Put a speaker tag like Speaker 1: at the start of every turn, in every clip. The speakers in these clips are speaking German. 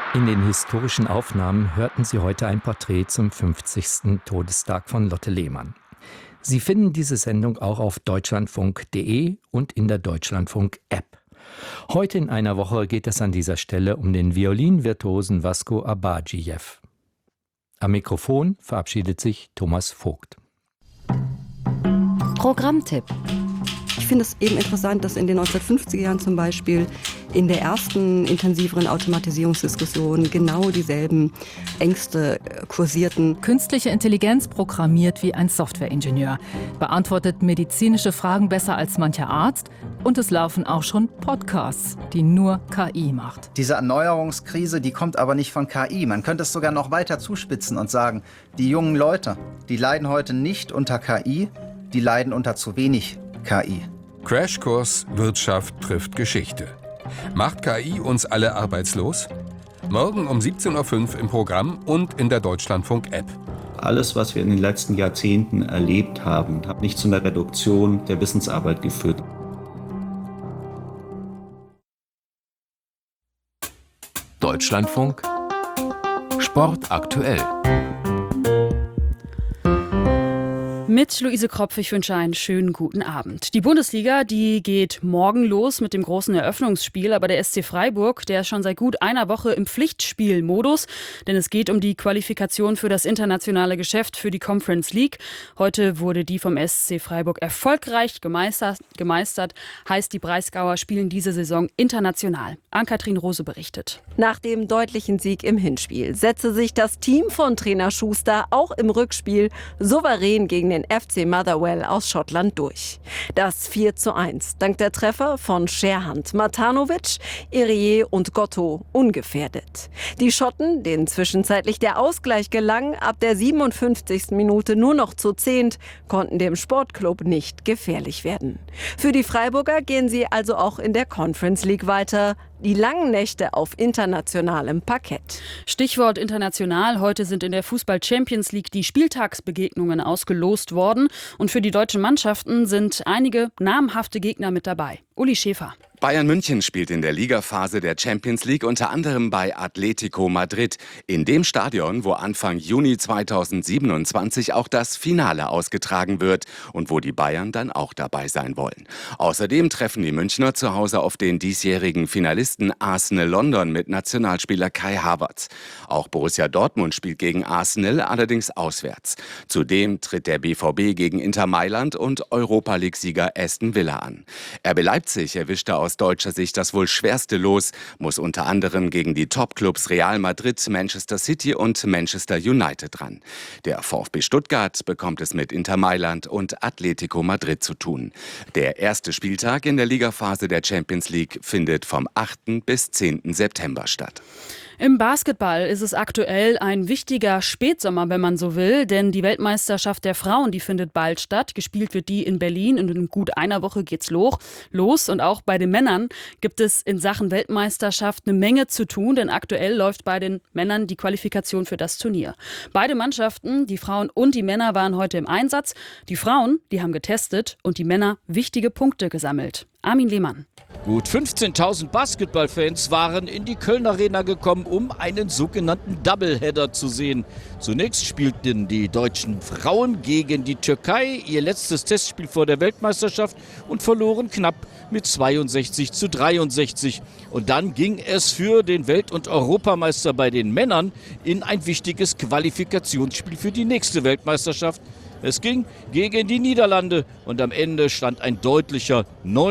Speaker 1: In den historischen Aufnahmen hörten Sie heute ein Porträt zum 50. Todestag von Lotte Lehmann. Sie finden diese Sendung auch auf deutschlandfunk.de und in der Deutschlandfunk-App. Heute in einer Woche geht es an dieser Stelle um den Violinvirtuosen Vasko Abadjijew. Am Mikrofon verabschiedet sich Thomas Vogt.
Speaker 2: Programmtipp.
Speaker 3: Ich finde es eben interessant, dass in den 1950er Jahren zum Beispiel in der ersten intensiveren Automatisierungsdiskussion genau dieselben Ängste kursierten.
Speaker 4: Künstliche Intelligenz programmiert wie ein Softwareingenieur, beantwortet medizinische Fragen besser als mancher Arzt und es laufen auch schon Podcasts, die nur KI macht.
Speaker 5: Diese Erneuerungskrise, die kommt aber nicht von KI. Man könnte es sogar noch weiter zuspitzen und sagen, die jungen Leute, die leiden heute nicht unter KI, die leiden unter zu wenig KI.
Speaker 6: Crashkurs Wirtschaft trifft Geschichte. Macht KI uns alle arbeitslos? Morgen um 17.05 Uhr im Programm und in der Deutschlandfunk-App.
Speaker 7: Alles, was wir in den letzten Jahrzehnten erlebt haben, hat nicht zu einer Reduktion der Wissensarbeit geführt.
Speaker 8: Deutschlandfunk Sport aktuell.
Speaker 9: Mit Luise Kropf, ich wünsche einen schönen guten Abend. Die Bundesliga, die geht morgen los mit dem großen Eröffnungsspiel, aber der SC Freiburg, der ist schon seit gut einer Woche im Pflichtspielmodus, denn es geht um die Qualifikation für das internationale Geschäft für die Conference League. Heute wurde die vom SC Freiburg erfolgreich gemeistert, heißt die Breisgauer spielen diese Saison international. Ann-Kathrin Rose berichtet.
Speaker 2: Nach dem deutlichen Sieg im Hinspiel setzte sich das Team von Trainer Schuster auch im Rückspiel souverän gegen den FC Motherwell aus Schottland durch. Das 4:1 dank der Treffer von Scherhand, Matanovic, Irié und Gotto ungefährdet. Die Schotten, denen zwischenzeitlich der Ausgleich gelang, ab der 57. Minute nur noch zu 10, konnten dem Sportclub nicht gefährlich werden. Für die Freiburger gehen sie also auch in der Conference League weiter. Die langen Nächte auf internationalem Parkett.
Speaker 9: Stichwort international. Heute sind in der Fußball-Champions League die Spieltagsbegegnungen ausgelost worden. Und für die deutschen Mannschaften sind einige namhafte Gegner mit dabei. Uli Schäfer.
Speaker 10: Bayern München spielt in der Ligaphase der Champions League unter anderem bei Atletico Madrid, in dem Stadion, wo Anfang Juni 2027 auch das Finale ausgetragen wird und wo die Bayern dann auch dabei sein wollen. Außerdem treffen die Münchner zu Hause auf den diesjährigen Finalisten Arsenal London mit Nationalspieler Kai Havertz. Auch Borussia Dortmund spielt gegen Arsenal, allerdings auswärts. Zudem tritt der BVB gegen Inter Mailand und Europa-League-Sieger Aston Villa an. RB Leipzig erwischte aus deutscher Sicht das wohl schwerste Los, muss unter anderem gegen die Top-Clubs Real Madrid, Manchester City und Manchester United ran. Der VfB Stuttgart bekommt es mit Inter Mailand und Atletico Madrid zu tun. Der erste Spieltag in der Ligaphase der Champions League findet vom 8. bis 10. September statt.
Speaker 9: Im Basketball ist es aktuell ein wichtiger Spätsommer, wenn man so will, denn die Weltmeisterschaft der Frauen, die findet bald statt. Gespielt wird die in Berlin und in gut einer Woche geht's los. Und auch bei den Männern gibt es in Sachen Weltmeisterschaft eine Menge zu tun, denn aktuell läuft bei den Männern die Qualifikation für das Turnier. Beide Mannschaften, die Frauen und die Männer, waren heute im Einsatz. Die Frauen, die haben getestet und die Männer wichtige Punkte gesammelt. Armin Lehmann.
Speaker 11: Gut 15.000 Basketballfans waren in die Kölner Arena gekommen, um einen sogenannten Doubleheader zu sehen. Zunächst spielten die deutschen Frauen gegen die Türkei, ihr letztes Testspiel vor der Weltmeisterschaft, und verloren knapp mit 62:63. Und dann ging es für den Welt- und Europameister bei den Männern in ein wichtiges Qualifikationsspiel für die nächste Weltmeisterschaft. Es ging gegen die Niederlande und am Ende stand ein deutlicher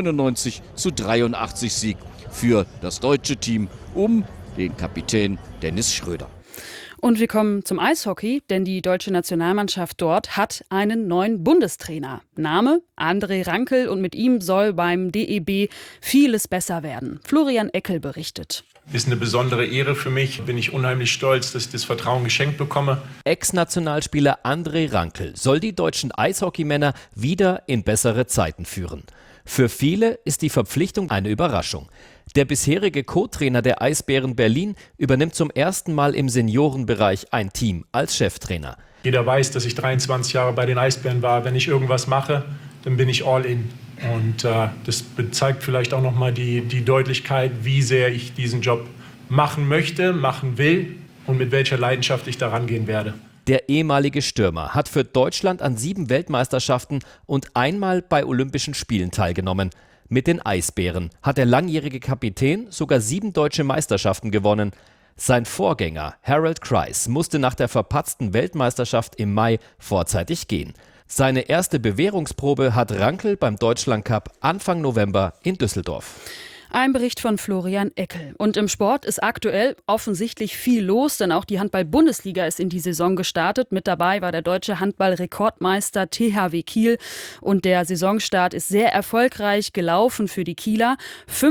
Speaker 11: 99:83 Sieg für das deutsche Team um den Kapitän Dennis Schröder.
Speaker 9: Und wir kommen zum Eishockey, denn die deutsche Nationalmannschaft dort hat einen neuen Bundestrainer. Name André Rankel und mit ihm soll beim DEB vieles besser werden. Florian Eckel berichtet.
Speaker 12: Ist eine besondere Ehre für mich. Bin ich unheimlich stolz, dass ich das Vertrauen geschenkt bekomme.
Speaker 13: Ex-Nationalspieler André Rankel soll die deutschen Eishockeymänner wieder in bessere Zeiten führen. Für viele ist die Verpflichtung eine Überraschung. Der bisherige Co-Trainer der Eisbären Berlin übernimmt zum ersten Mal im Seniorenbereich ein Team als Cheftrainer.
Speaker 12: Jeder weiß, dass ich 23 Jahre bei den Eisbären war. Wenn ich irgendwas mache, dann bin ich all in. Und das zeigt vielleicht auch nochmal die Deutlichkeit, wie sehr ich diesen Job machen möchte, machen will und mit welcher Leidenschaft ich daran gehen werde.
Speaker 13: Der ehemalige Stürmer hat für Deutschland an 7 Weltmeisterschaften und einmal bei Olympischen Spielen teilgenommen. Mit den Eisbären hat der langjährige Kapitän sogar 7 deutsche Meisterschaften gewonnen. Sein Vorgänger Harold Kreis musste nach der verpatzten Weltmeisterschaft im Mai vorzeitig gehen. Seine erste Bewährungsprobe hat Rankl beim Deutschlandcup Anfang November in Düsseldorf.
Speaker 9: Ein Bericht von Florian Eckel. Und im Sport ist aktuell offensichtlich viel los, denn auch die Handball-Bundesliga ist in die Saison gestartet. Mit dabei war der deutsche Handball-Rekordmeister THW Kiel. Und der Saisonstart ist sehr erfolgreich gelaufen für die Kieler.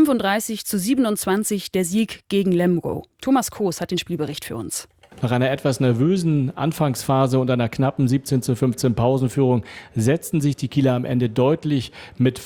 Speaker 9: 35:27 der Sieg gegen Lemgo. Thomas Koos hat den Spielbericht für uns.
Speaker 14: Nach einer etwas nervösen Anfangsphase und einer knappen 17:15 Pausenführung setzten sich die Kieler am Ende deutlich mit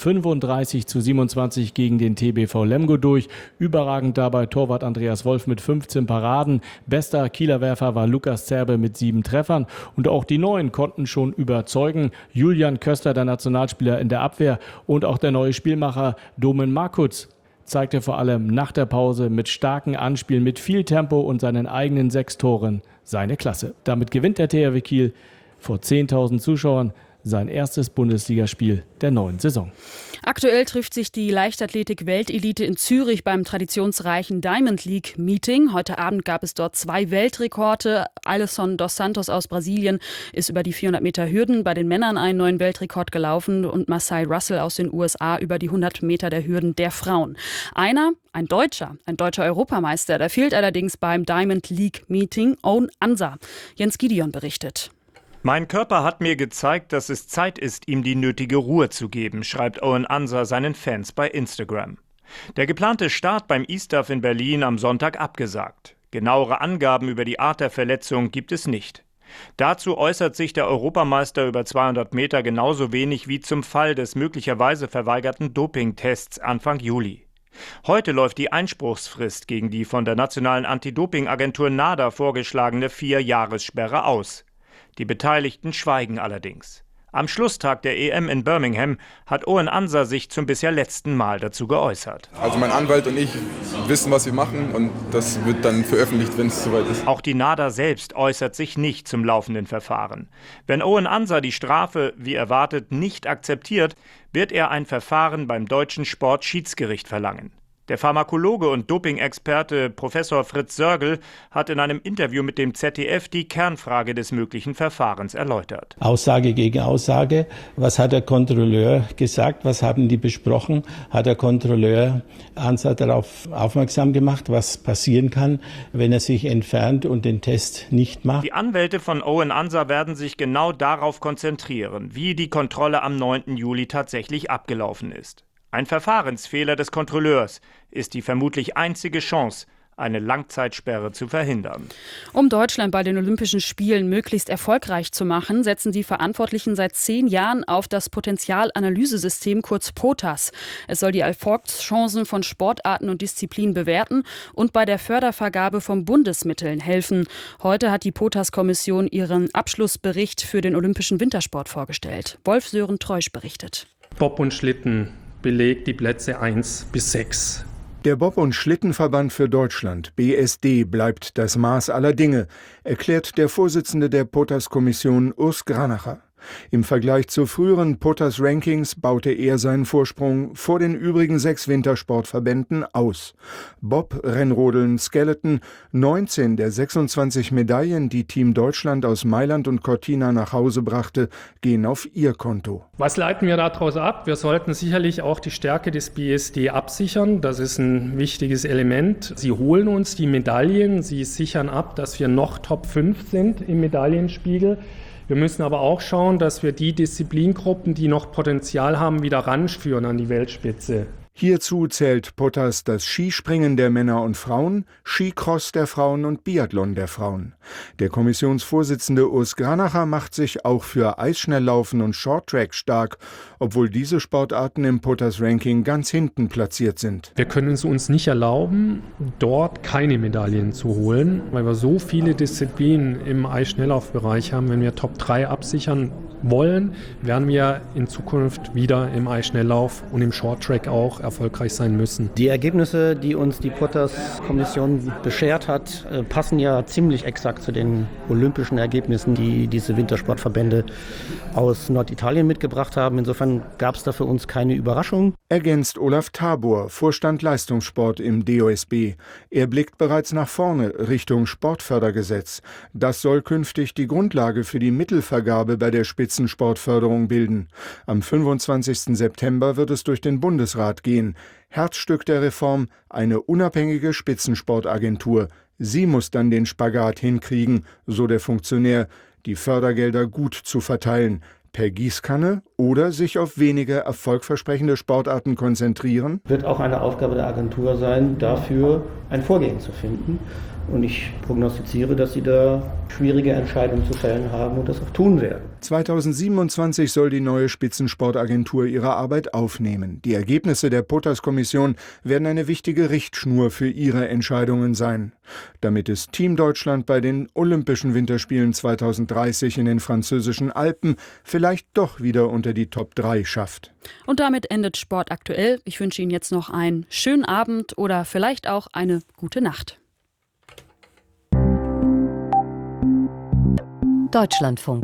Speaker 14: 35:27 gegen den TBV Lemgo durch. Überragend dabei Torwart Andreas Wolf mit 15 Paraden. Bester Kieler Werfer war Lukas Zerbe mit 7 Treffern. Und auch die Neuen konnten schon überzeugen. Julian Köster, der Nationalspieler in der Abwehr, und auch der neue Spielmacher Domen Markutz zeigte vor allem nach der Pause mit starken Anspielen, mit viel Tempo und seinen eigenen 6 Toren seine Klasse. Damit gewinnt der THW Kiel vor 10.000 Zuschauern sein erstes Bundesligaspiel der neuen Saison.
Speaker 9: Aktuell trifft sich die Leichtathletik-Weltelite in Zürich beim traditionsreichen Diamond League Meeting. Heute Abend gab es dort 2 Weltrekorde. Alisson dos Santos aus Brasilien ist über die 400 Meter Hürden bei den Männern einen neuen Weltrekord gelaufen und Marcel Russell aus den USA über die 100 Meter der Hürden der Frauen. Ein deutscher Europameister, der fehlt allerdings beim Diamond League Meeting, Owen Ansa. Jens Gideon berichtet.
Speaker 15: Mein Körper hat mir gezeigt, dass es Zeit ist, ihm die nötige Ruhe zu geben, schreibt Owen Ansa seinen Fans bei Instagram. Der geplante Start beim ISTAF in Berlin am Sonntag abgesagt. Genauere Angaben über die Art der Verletzung gibt es nicht. Dazu äußert sich der Europameister über 200 Meter genauso wenig wie zum Fall des möglicherweise verweigerten Dopingtests Anfang Juli. Heute läuft die Einspruchsfrist gegen die von der nationalen Anti-Doping-Agentur NADA vorgeschlagene 4-Jahressperre aus. Die Beteiligten schweigen allerdings. Am Schlusstag der EM in Birmingham hat Owen Ansa sich zum bisher letzten Mal dazu geäußert.
Speaker 16: Also mein Anwalt und ich wissen, was wir machen, und das wird dann veröffentlicht, wenn es soweit ist.
Speaker 15: Auch die NADA selbst äußert sich nicht zum laufenden Verfahren. Wenn Owen Ansa die Strafe, wie erwartet, nicht akzeptiert, wird er ein Verfahren beim deutschen Sportschiedsgericht verlangen. Der Pharmakologe und Doping-Experte Professor Fritz Sörgel hat in einem Interview mit dem ZDF die Kernfrage des möglichen Verfahrens erläutert.
Speaker 17: Aussage gegen Aussage. Was hat der Kontrolleur gesagt? Was haben die besprochen? Hat der Kontrolleur Ansa darauf aufmerksam gemacht, was passieren kann, wenn er sich entfernt und den Test nicht macht?
Speaker 15: Die Anwälte von Owen Ansa werden sich genau darauf konzentrieren, wie die Kontrolle am 9. Juli tatsächlich abgelaufen ist. Ein Verfahrensfehler des Kontrolleurs ist die vermutlich einzige Chance, eine Langzeitsperre zu verhindern.
Speaker 9: Um Deutschland bei den Olympischen Spielen möglichst erfolgreich zu machen, setzen die Verantwortlichen seit 10 Jahren auf das Potenzialanalysesystem, kurz POTAS. Es soll die Erfolgschancen von Sportarten und Disziplinen bewerten und bei der Fördervergabe von Bundesmitteln helfen. Heute hat die POTAS-Kommission ihren Abschlussbericht für den Olympischen Wintersport vorgestellt. Wolf-Sören Treusch berichtet.
Speaker 18: Bob und Schlitten belegt die Plätze 1 bis 6.
Speaker 19: Der Bob- und Schlittenverband für Deutschland, BSD, bleibt das Maß aller Dinge, erklärt der Vorsitzende der POTAS-Kommission Urs Granacher. Im Vergleich zu früheren POTAS-Rankings baute er seinen Vorsprung vor den übrigen 6 Wintersportverbänden aus. Bob, Rennrodeln, Skeleton, 19 der 26 Medaillen, die Team Deutschland aus Mailand und Cortina nach Hause brachte, gehen auf ihr Konto.
Speaker 18: Was leiten wir daraus ab? Wir sollten sicherlich auch die Stärke des BSD absichern. Das ist ein wichtiges Element. Sie holen uns die Medaillen, sie sichern ab, dass wir noch Top 5 sind im Medaillenspiegel. Wir müssen aber auch schauen, dass wir die Disziplingruppen, die noch Potenzial haben, wieder ranführen an die Weltspitze.
Speaker 19: Hierzu zählt POTAS das Skispringen der Männer und Frauen, Skicross der Frauen und Biathlon der Frauen. Der Kommissionsvorsitzende Urs Granacher macht sich auch für Eisschnelllaufen und Shorttrack stark, obwohl diese Sportarten im POTAS-Ranking ganz hinten platziert sind.
Speaker 18: Wir können es uns nicht erlauben, dort keine Medaillen zu holen, weil wir so viele Disziplinen im Eisschnelllaufbereich haben. Wenn wir Top 3 absichern, wollen, werden wir in Zukunft wieder im Eisschnelllauf und im Shorttrack auch erfolgreich sein müssen.
Speaker 20: Die Ergebnisse, die uns die Potters-Kommission beschert hat, passen ja ziemlich exakt zu den olympischen Ergebnissen, die diese Wintersportverbände aus Norditalien mitgebracht haben. Insofern gab es da für uns keine Überraschung.
Speaker 19: Ergänzt Olaf Tabor, Vorstand Leistungssport im DOSB. Er blickt bereits nach vorne Richtung Sportfördergesetz. Das soll künftig die Grundlage für die Mittelvergabe bei der Spitzensportförderung bilden. Am 25. September wird es durch den Bundesrat gehen. Herzstück der Reform: eine unabhängige Spitzensportagentur. Sie muss dann den Spagat hinkriegen, so der Funktionär, die Fördergelder gut zu verteilen. Per Gießkanne oder sich auf weniger erfolgversprechende Sportarten konzentrieren?
Speaker 20: Wird auch eine Aufgabe der Agentur sein, dafür ein Vorgehen zu finden. Und ich prognostiziere, dass sie da schwierige Entscheidungen zu fällen haben und das auch tun werden.
Speaker 19: 2027 soll die neue Spitzensportagentur ihre Arbeit aufnehmen. Die Ergebnisse der Potters-Kommission werden eine wichtige Richtschnur für ihre Entscheidungen sein. Damit es Team Deutschland bei den Olympischen Winterspielen 2030 in den französischen Alpen vielleicht doch wieder unter die Top 3 schafft.
Speaker 9: Und damit endet Sport aktuell. Ich wünsche Ihnen jetzt noch einen schönen Abend oder vielleicht auch eine gute Nacht.
Speaker 21: Deutschlandfunk.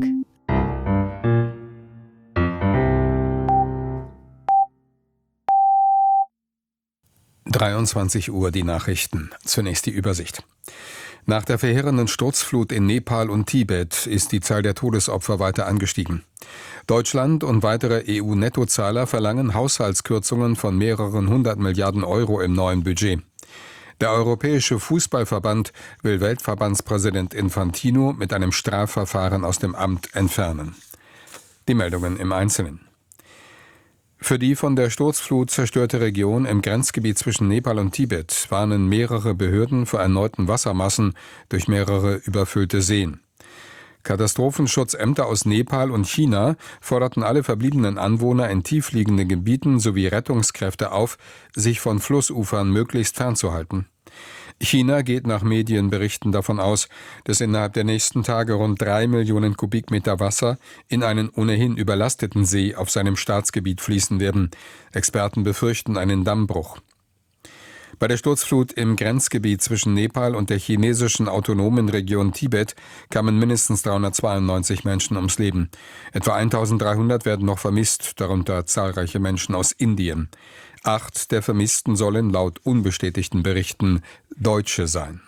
Speaker 6: Uhr die Nachrichten. Zunächst die Übersicht. Nach der verheerenden Sturzflut in Nepal und Tibet ist die Zahl der Todesopfer weiter angestiegen. Deutschland und weitere EU-Nettozahler verlangen Haushaltskürzungen von mehreren 100 Milliarden Euro im neuen Budget. Der Europäische Fußballverband will Weltverbandspräsident Infantino mit einem Strafverfahren aus dem Amt entfernen. Die Meldungen im Einzelnen. Für die von der Sturzflut zerstörte Region im Grenzgebiet zwischen Nepal und Tibet warnen mehrere Behörden vor erneuten Wassermassen durch mehrere überfüllte Seen. Katastrophenschutzämter aus Nepal und China forderten alle verbliebenen Anwohner in tiefliegenden Gebieten sowie Rettungskräfte auf, sich von Flussufern möglichst fernzuhalten. China geht nach Medienberichten davon aus, dass innerhalb der nächsten Tage rund 3 Millionen Kubikmeter Wasser in einen ohnehin überlasteten See auf seinem Staatsgebiet fließen werden. Experten befürchten einen Dammbruch. Bei der Sturzflut im Grenzgebiet zwischen Nepal und der chinesischen autonomen Region Tibet kamen mindestens 392 Menschen ums Leben. Etwa 1300 werden noch vermisst, darunter zahlreiche Menschen aus Indien. 8 der Vermissten sollen laut unbestätigten Berichten Deutsche sein.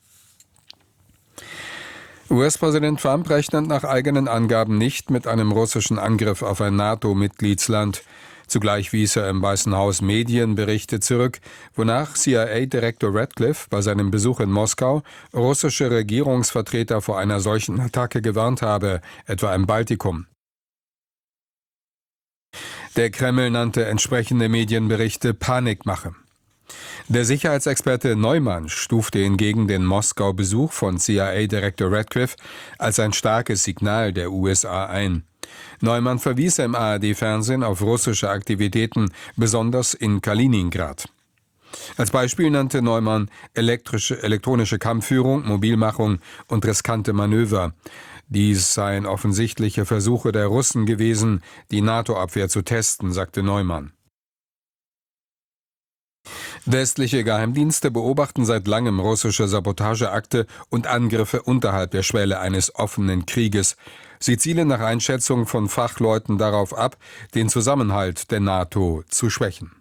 Speaker 6: US-Präsident Trump rechnet nach eigenen Angaben nicht mit einem russischen Angriff auf ein NATO-Mitgliedsland. Zugleich wies er im Weißen Haus Medienberichte zurück, wonach CIA-Direktor Radcliffe bei seinem Besuch in Moskau russische Regierungsvertreter vor einer solchen Attacke gewarnt habe, etwa im Baltikum. Der Kreml nannte entsprechende Medienberichte Panikmache. Der Sicherheitsexperte Neumann stufte hingegen den Moskau-Besuch von CIA-Direktor Radcliffe als ein starkes Signal der USA ein. Neumann verwies im ARD-Fernsehen auf russische Aktivitäten, besonders in Kaliningrad. Als Beispiel nannte Neumann elektronische Kampfführung, Mobilmachung und riskante Manöver. Dies seien offensichtliche Versuche der Russen gewesen, die NATO-Abwehr zu testen, sagte Neumann. Westliche Geheimdienste beobachten seit langem russische Sabotageakte und Angriffe unterhalb der Schwelle eines offenen Krieges. Sie zielen nach Einschätzung von Fachleuten darauf ab, den Zusammenhalt der NATO zu schwächen.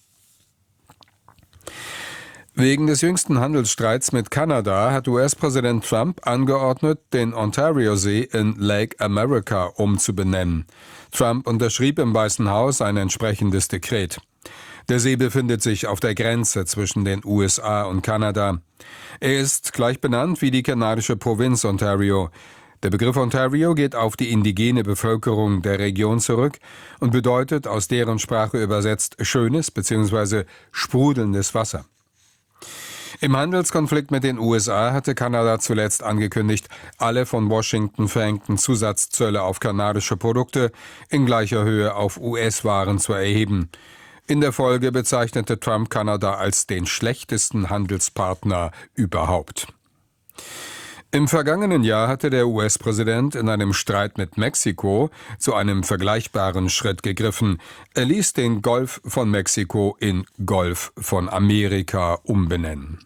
Speaker 6: Wegen des jüngsten Handelsstreits mit Kanada hat US-Präsident Trump angeordnet, den Ontario-See in Lake America umzubenennen. Trump unterschrieb im Weißen Haus ein entsprechendes Dekret. Der See befindet sich auf der Grenze zwischen den USA und Kanada. Er ist gleich benannt wie die kanadische Provinz Ontario. Der Begriff Ontario geht auf die indigene Bevölkerung der Region zurück und bedeutet aus deren Sprache übersetzt schönes bzw. sprudelndes Wasser. Im Handelskonflikt mit den USA hatte Kanada zuletzt angekündigt, alle von Washington verhängten Zusatzzölle auf kanadische Produkte in gleicher Höhe auf US-Waren zu erheben. In der Folge bezeichnete Trump Kanada als den schlechtesten Handelspartner überhaupt. Im vergangenen Jahr hatte der US-Präsident in einem Streit mit Mexiko zu einem vergleichbaren Schritt gegriffen. Er ließ den Golf von Mexiko in Golf von Amerika umbenennen.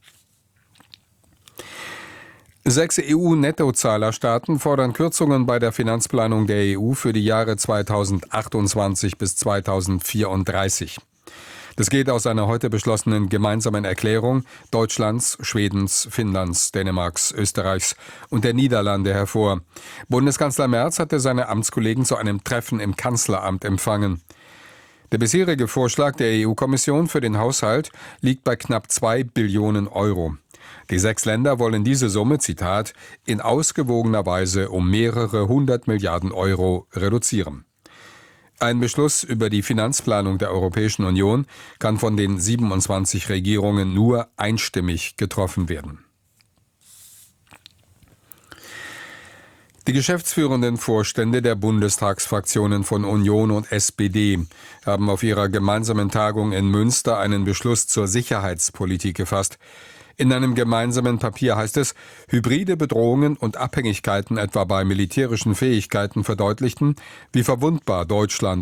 Speaker 6: 6 EU-Nettozahlerstaaten fordern Kürzungen bei der Finanzplanung der EU für die Jahre 2028 bis 2034. Das geht aus einer heute beschlossenen gemeinsamen Erklärung Deutschlands, Schwedens, Finnlands, Dänemarks, Österreichs und der Niederlande hervor. Bundeskanzler Merz hatte seine Amtskollegen zu einem Treffen im Kanzleramt empfangen. Der bisherige Vorschlag der EU-Kommission für den Haushalt liegt bei knapp 2 Billionen Euro. Die 6 Länder wollen diese Summe, Zitat, in ausgewogener Weise um mehrere 100 Milliarden Euro reduzieren. Ein Beschluss über die Finanzplanung der Europäischen Union kann von den 27 Regierungen nur einstimmig getroffen werden. Die geschäftsführenden Vorstände der Bundestagsfraktionen von Union und SPD haben auf ihrer gemeinsamen Tagung in Münster einen Beschluss zur Sicherheitspolitik gefasst. In einem gemeinsamen Papier heißt es, hybride Bedrohungen und Abhängigkeiten etwa bei militärischen Fähigkeiten verdeutlichten, wie verwundbar Deutschland